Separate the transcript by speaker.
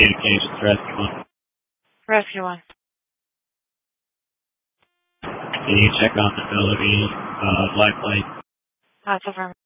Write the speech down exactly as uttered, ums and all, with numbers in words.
Speaker 1: communications, Rescue one.
Speaker 2: Rescue one.
Speaker 1: Can you check on the Bellevue uh, life flight?
Speaker 2: That's over.